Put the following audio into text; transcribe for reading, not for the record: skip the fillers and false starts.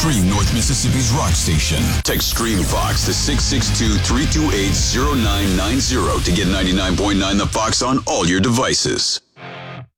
Scream North Mississippi's rock station. Text Scream Fox to 662-328-0990 to get 99.9 The Fox on all your devices.